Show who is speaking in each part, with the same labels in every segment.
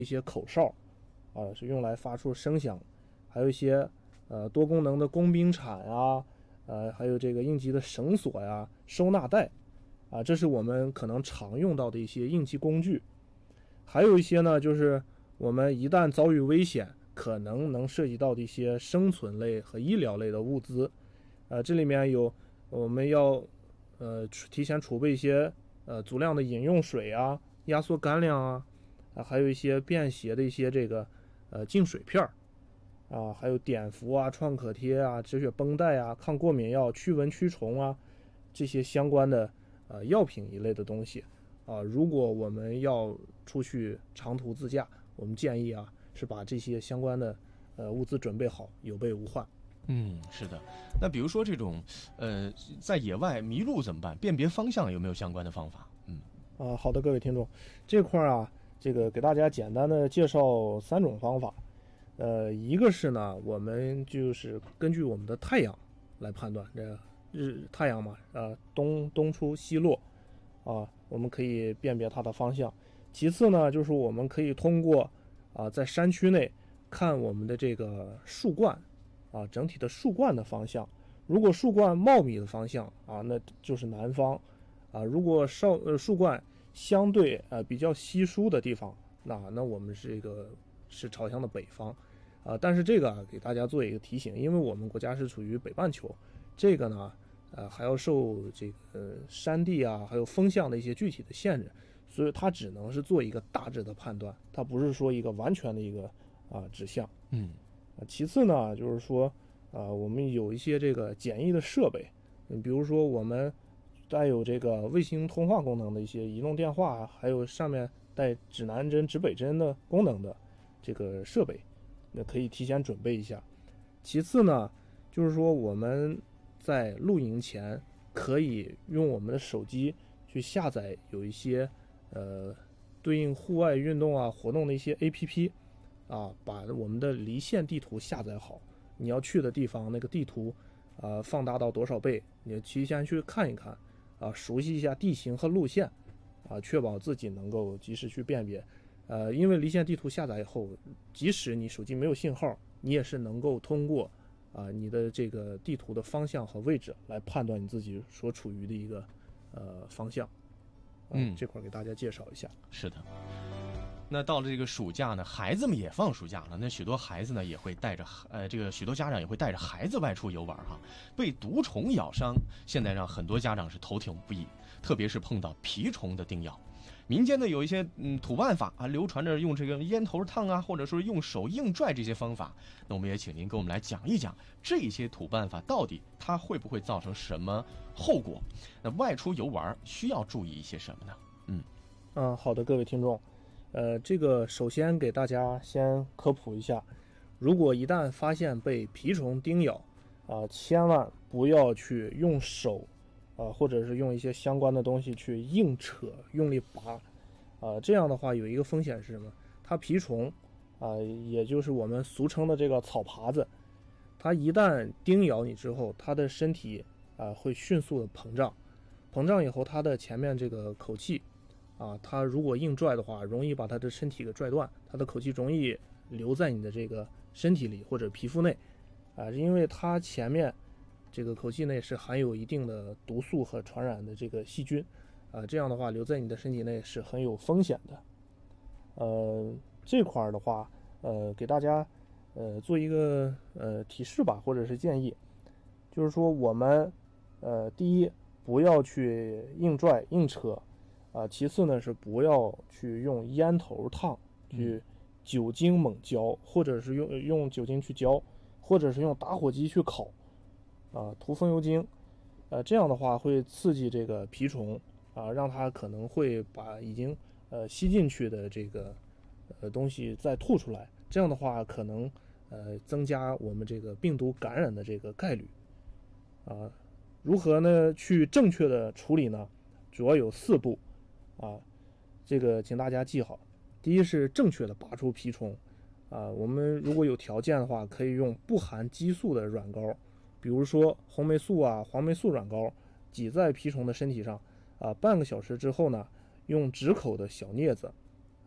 Speaker 1: 一些口哨是用来发出声响，还有一些多功能的工兵铲啊，还有这个应急的绳索呀、收纳袋这是我们可能常用到的一些应急工具。还有一些呢，就是我们一旦遭遇危险，可能涉及到的一些生存类和医疗类的物资。这里面有我们要提前储备一些足量的饮用水啊、压缩干粮还有一些便携的一些这个净水片还有碘伏啊、创可贴啊、止血绷带啊、抗过敏药、驱蚊驱虫啊，这些相关的药品一类的东西如果我们要出去长途自驾，我们建议是把这些相关的物资准备好，有备无患。
Speaker 2: 是的。那比如说这种在野外迷路怎么办？辨别方向有没有相关的方法？
Speaker 1: 好的，各位听众，这块这个给大家简单的介绍3种方法。一个是呢，我们就是根据我们的太阳来判断，这太阳嘛，东出西落我们可以辨别它的方向。其次呢，就是我们可以通过在山区内看我们的这个树冠整体的树冠的方向。如果树冠茂密的方向那就是南方如果树冠相对比较稀疏的地方，那我们这个是朝向的北方但是这个给大家做一个提醒，因为我们国家是处于北半球，这个呢还要受这个山地还有风向的一些具体的限制，所以它只能是做一个大致的判断，它不是说一个完全的一个指向。其次呢，就是说我们有一些这个简易的设备，比如说我们带有这个卫星通话功能的一些移动电话，还有上面带指南针、指北针的功能的这个设备，那可以提前准备一下。其次呢，就是说我们在露营前可以用我们的手机去下载有一些对应户外运动活动的一些 APP把我们的离线地图下载好，你要去的地方那个地图放大到多少倍，你提前去看一看熟悉一下地形和路线确保自己能够及时去辨别。因为离线地图下载以后，即使你手机没有信号，你也是能够通过你的这个地图的方向和位置来判断你自己所处于的一个方向。这块给大家介绍一下。
Speaker 2: 是的。那到了这个暑假呢，孩子们也放暑假了，那许多孩子呢也会带着这个许多家长也会带着孩子外出游玩被毒虫咬伤，现在让很多家长是头疼不已，特别是碰到蜱虫的叮咬。民间呢有一些土办法流传着用这个烟头烫或者说用手硬拽这些方法。那我们也请您跟我们来讲一讲这些土办法到底它会不会造成什么后果？那外出游玩需要注意一些什么呢？
Speaker 1: 好的，各位听众，这个首先给大家先科普一下，如果一旦发现被蜱虫叮咬千万不要去用手或者是用一些相关的东西去硬扯用力拔这样的话有一个风险是什么？它蜱虫也就是我们俗称的这个草耙子，它一旦叮咬你之后，它的身体会迅速的膨胀以后，它的前面这个口气它如果硬拽的话，容易把它的身体给拽断，它的口气容易留在你的这个身体里或者皮肤内因为它前面这个口气内是含有一定的毒素和传染的这个细菌这样的话留在你的身体内是很有风险的。这块的话给大家做一个提示吧，或者是建议，就是说我们第一不要去硬拽硬扯其次呢是不要去用烟头烫去酒精猛浇，或者是用酒精去浇，或者是用打火机去烤涂风油精这样的话会刺激这个蜱虫让它可能会把已经吸进去的这个东西再吐出来，这样的话可能增加我们这个病毒感染的这个概率如何呢去正确的处理呢？主要有4步这个请大家记好。第一是正确的拔出蜱虫我们如果有条件的话，可以用不含激素的软膏，比如说红霉素黄霉素软膏，挤在蜱虫的身体上半个小时之后呢，用止口的小镊子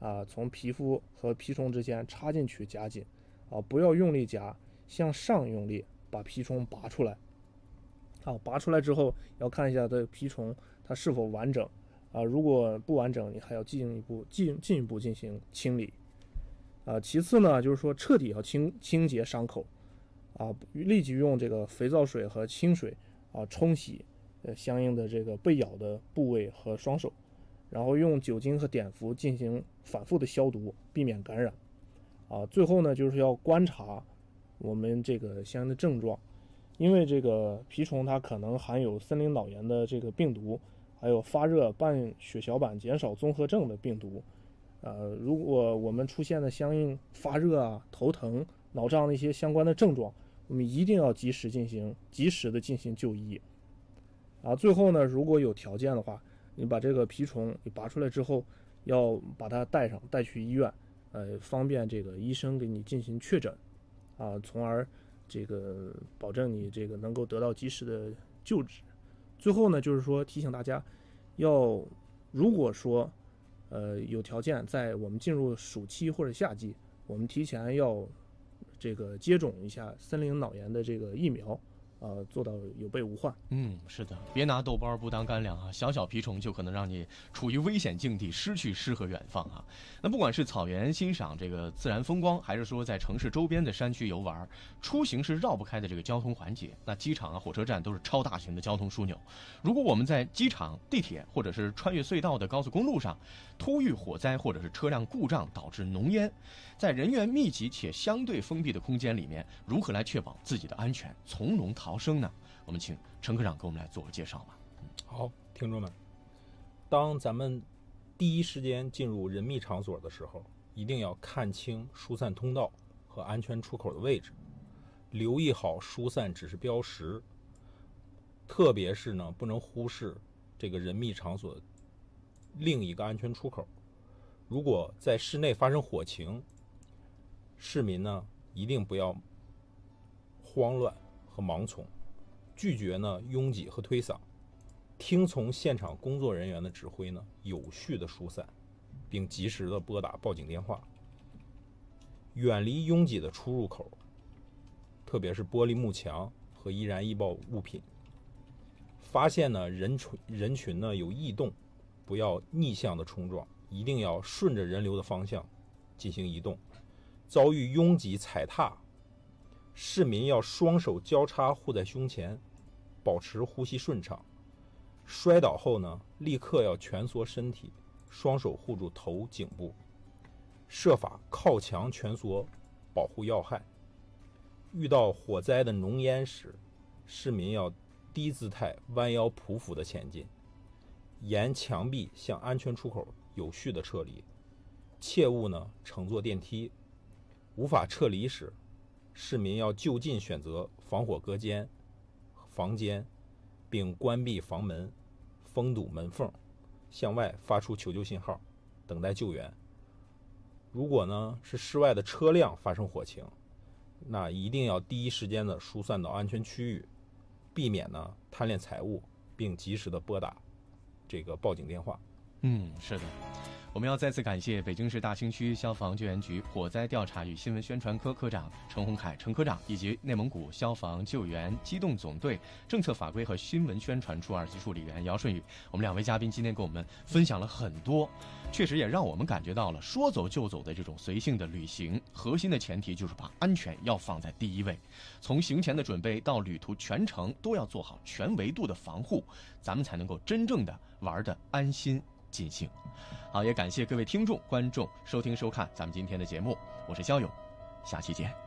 Speaker 1: 从皮肤和蜱虫之间插进去夹紧，不要用力夹，向上用力把蜱虫拔出来。拔出来之后要看一下这蜱虫它是否完整，如果不完整，你还要进一步进行清理。其次呢，就是说彻底要清洁伤口，立即用这个肥皂水和清水冲洗相应的这个被咬的部位和双手，然后用酒精和碘伏进行反复的消毒，避免感染。最后呢，就是要观察我们这个相应的症状，因为这个蜱虫它可能含有森林脑炎的这个病毒，还有发热半血小板减少综合症的病毒。如果我们出现了相应发热头疼、脑胀的一些相关的症状，我们一定要及时的进行就医。最后呢，如果有条件的话，你把这个蜱虫你拔出来之后，要把它带去医院，方便这个医生给你进行确诊，从而这个保证你这个能够得到及时的救治。最后呢，就是说提醒大家，如果说有条件，在我们进入暑期或者夏季，我们提前要这个接种一下森林脑炎的这个疫苗，做到有备无患。
Speaker 2: 是的，别拿豆包不当干粮啊！小雹虫就可能让你处于危险境地，失去诗和远方啊！那不管是草原欣赏这个自然风光，还是说在城市周边的山区游玩，出行是绕不开的这个交通环节。那机场火车站都是超大型的交通枢纽。如果我们在机场、地铁或者是穿越隧道的高速公路上突遇火灾或者是车辆故障导致浓烟，在人员密集且相对封闭的空间里面，如何来确保自己的安全，从容逃生呢？我们请陈科长给我们来做个介绍吧。
Speaker 3: 好，听众们，当咱们第一时间进入人密场所的时候，一定要看清疏散通道和安全出口的位置，留意好疏散指示标识，特别是呢，不能忽视这个人密场所另一个安全出口。如果在室内发生火情，市民呢一定不要慌乱和盲从，拒绝呢拥挤和推搡，听从现场工作人员的指挥呢，有序的疏散，并及时的拨打报警电话。远离拥挤的出入口，特别是玻璃幕墙和易燃易爆物品。发现呢人群呢有异动，不要逆向的冲撞，一定要顺着人流的方向进行移动。遭遇拥挤踩踏，市民要双手交叉护在胸前，保持呼吸顺畅。摔倒后呢，立刻要蜷缩身体，双手护住头颈部，设法靠墙蜷缩，保护要害。遇到火灾的浓烟时，市民要低姿态弯腰匍匐的前进，沿墙壁向安全出口有序的撤离，切勿呢乘坐电梯。无法撤离时，市民要就近选择防火隔间房间，并关闭房门，封堵门缝，向外发出求救信号，等待救援。如果呢是室外的车辆发生火情，那一定要第一时间的疏散到安全区域，避免呢贪恋财物，并及时的拨打这个报警电话。
Speaker 2: 是的。我们要再次感谢北京市大兴区消防救援局火灾调查与新闻宣传科科长陈洪凯陈科长，以及内蒙古消防救援机动总队政策法规和新闻宣传处2级处理员姚顺宇。我们2位嘉宾今天跟我们分享了很多，确实也让我们感觉到了说走就走的这种随性的旅行，核心的前提就是把安全要放在第一位，从行前的准备到旅途全程都要做好全维度的防护，咱们才能够真正的玩得安心尽兴。好，也感谢各位听众观众收听收看咱们今天的节目，我是肖勇，下期见。